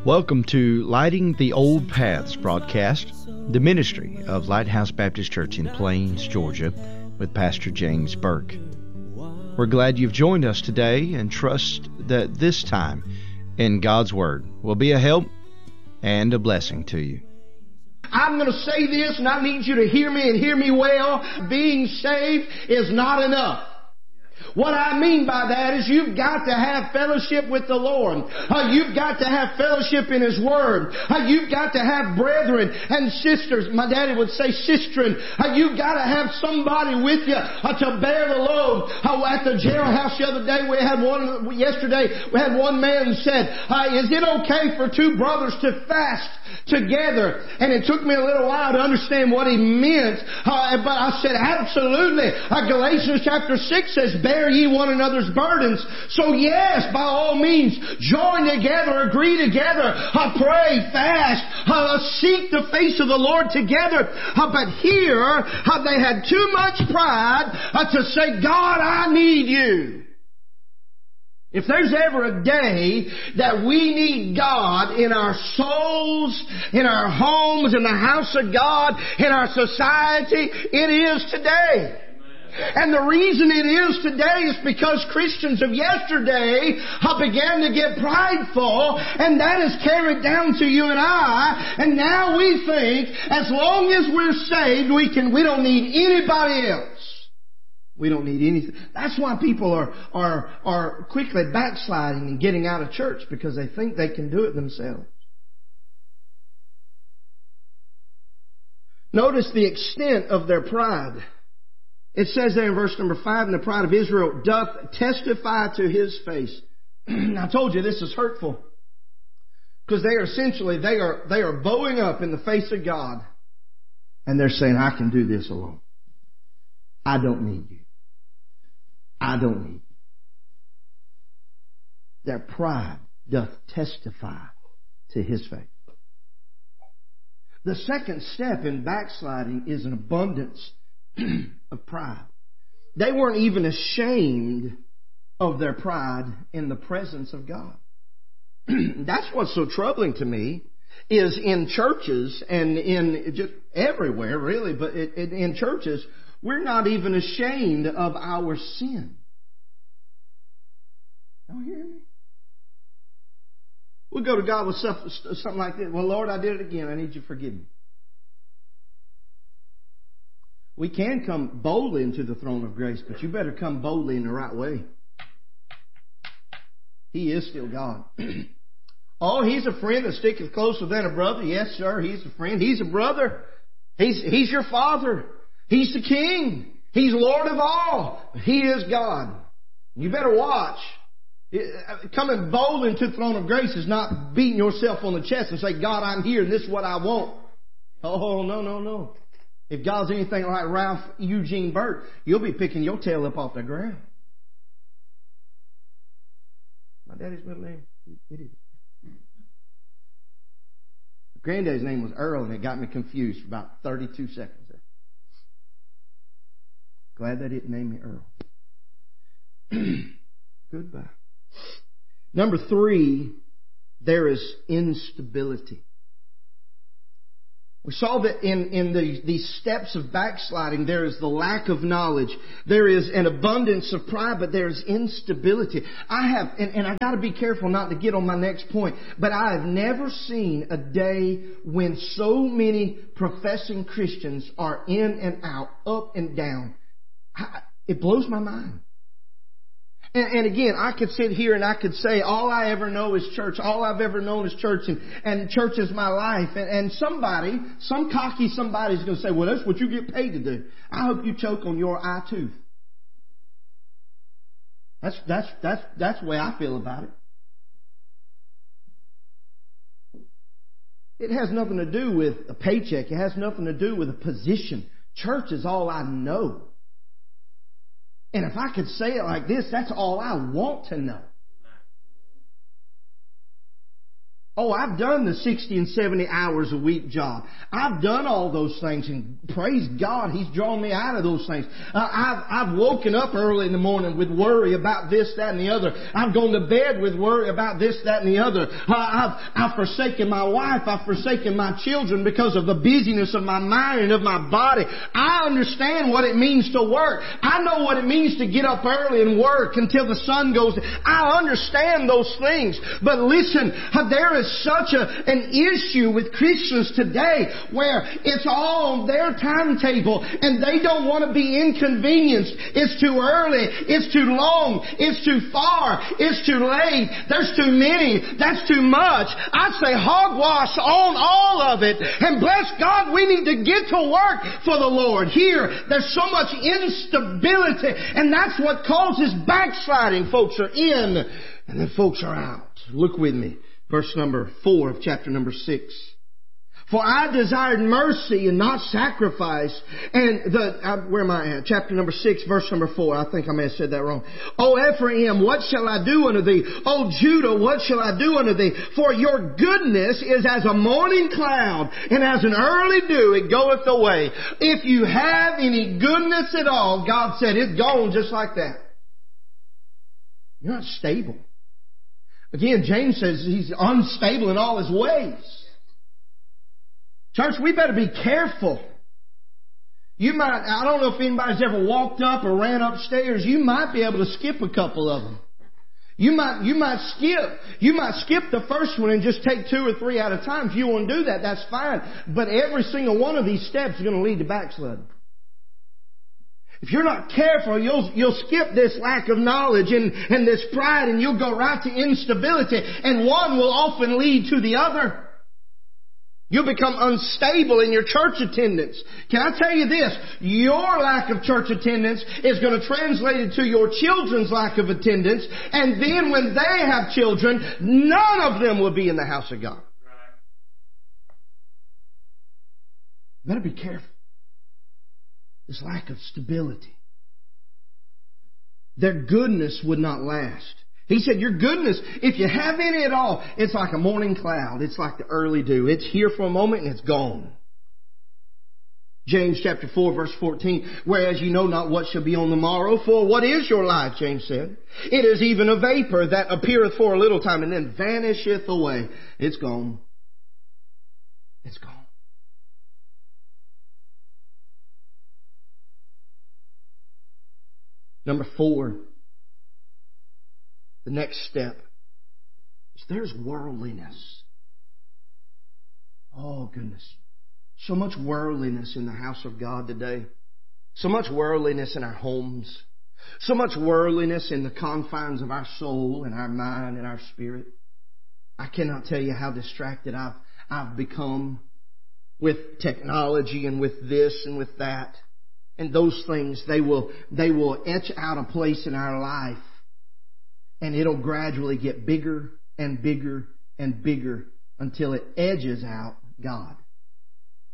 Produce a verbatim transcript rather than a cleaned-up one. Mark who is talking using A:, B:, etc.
A: Welcome to Lighting the Old Paths broadcast, the ministry of Lighthouse Baptist Church in Plains, Georgia, with Pastor James Burke. We're glad you've joined us today and trust that this time in God's Word will be a help and a blessing to you.
B: I'm going to say this, and I need you to hear me and hear me well. Being saved is not enough. What I mean by that is you've got to have fellowship with the Lord. Uh, you've got to have fellowship in His Word. Uh, you've got to have brethren and sisters. My daddy would say sistren. Uh, you've got to have somebody with you uh, to bear the load. Uh, at the jailhouse the other day, we had one, yesterday, we had one man who said, uh, is it okay for two brothers to fast together? And it took me a little while to understand what he meant. Uh, but I said, absolutely. Uh, Galatians chapter six says, bear ye one another's burdens. So yes, by all means, join together, agree together, uh, pray, fast, uh, seek the face of the Lord together. Uh, but here, uh, they had too much pride uh, to say, God, I need you. If there's ever a day that we need God in our souls, in our homes, in the house of God, in our society, it is today. And the reason it is today is because Christians of yesterday began to get prideful, and that is carried down to you and I. And now we think as long as we're saved, we can, we don't need anybody else. We don't need anything. That's why people are, are, are quickly backsliding and getting out of church, because they think they can do it themselves. Notice the extent of their pride. It says there in verse number five, and the pride of Israel doth testify to his face. I told you this is hurtful, because they are essentially, they are, they are bowing up in the face of God, and they're saying, I can do this alone. I don't need you. I don't need you. Their pride doth testify to his faith. The second step in backsliding is an abundance of pride. They weren't even ashamed of their pride in the presence of God. That's what's so troubling to me, is in churches and in just everywhere really, but it, it, in churches, we're not even ashamed of our sin. Don't hear me? We go to God with stuff, something like this. Well, Lord, I did it again. I need you to forgive me. We can come boldly into the throne of grace, but you better come boldly in the right way. He is still God. Oh, He's a friend that sticketh closer than a brother. Yes, sir, He's a friend. He's a brother. He's, he's your Father. He's the King. He's Lord of all. He is God. You better watch. Coming bold into the throne of grace is not beating yourself on the chest and say, God, I'm here and this is what I want. Oh, no, no, no. If God's anything like Ralph Eugene Burke, you'll be picking your tail up off the ground. My daddy's middle name, it is. Granddaddy's name was Earl, and it got me confused for about thirty-two seconds there. Glad they didn't name me Earl. Goodbye. Number three, there is instability. We saw that in, in the, these steps of backsliding, there is the lack of knowledge. There is an abundance of pride, but there is instability. I have, and, and I've got to be careful not to get on my next point, but I have never seen a day when so many professing Christians are in and out, up and down. I, it blows my mind. And, and again, I could sit here and I could say, all I ever know is church. All I've ever known is church, and, and church is my life. And, and somebody, some cocky somebody's going to say, well, that's what you get paid to do. I hope you choke on your eye tooth. That's, that's, that's, that's the way I feel about it. It has nothing to do with a paycheck. It has nothing to do with a position. Church is all I know. And if I could say it like this, that's all I want to know. Oh, I've done the sixty and seventy hours a week job. I've done all those things, and praise God, He's drawn me out of those things. Uh, I've, I've woken up early in the morning with worry about this, that, and the other. I've gone to bed with worry about this, that, and the other. Uh, I've, I've forsaken my wife. I've forsaken my children because of the busyness of my mind and of my body. I understand what it means to work. I know what it means to get up early and work until the sun goes down. I understand those things. But listen, there is such a, an issue with Christians today where it's all on their timetable and they don't want to be inconvenienced. It's too early. It's too long. It's too far. It's too late. There's too many. That's too much. I say hogwash on all of it. And bless God, we need to get to work for the Lord. Here, there's so much instability, and that's what causes backsliding. Folks are in, and then folks are out. Look with me. Verse number four of chapter number six. For I desired mercy and not sacrifice. And the, uh, where am I at? Chapter number six, verse number four. I think I may have said that wrong. O Ephraim, what shall I do unto thee? O Judah, what shall I do unto thee? For your goodness is as a morning cloud, and as an early dew it goeth away. If you have any goodness at all, God said, it's gone just like that. You're not stable. Again, James says he's unstable in all his ways. Church, we better be careful. You might, I don't know if anybody's ever walked up or ran upstairs. You might be able to skip a couple of them. You might, you might skip. You might skip the first one and just take two or three at a time. If you want to do that, that's fine. But every single one of these steps is going to lead to backsliding. If you're not careful, you'll, you'll skip this lack of knowledge and, and this pride, and you'll go right to instability. And one will often lead to the other. You'll become unstable in your church attendance. Can I tell you this? Your lack of church attendance is going to translate into your children's lack of attendance. And then when they have children, none of them will be in the house of God. You better be careful. This lack of stability. Their goodness would not last. He said, your goodness, if you have any at all, it's like a morning cloud. It's like the early dew. It's here for a moment and it's gone. James chapter four verse fourteen, whereas you know not what shall be on the morrow, for what is your life, James said. It is even a vapor that appeareth for a little time and then vanisheth away. It's gone. It's gone. Number four, the next step is there's worldliness. Oh, goodness. So much worldliness in the house of God today. So much worldliness in our homes. So much worldliness in the confines of our soul and our mind and our spirit. I cannot tell you how distracted I've, I've become with technology and with this and with that. And those things, they will, they will etch out a place in our life. And it'll gradually get bigger and bigger and bigger until it edges out God.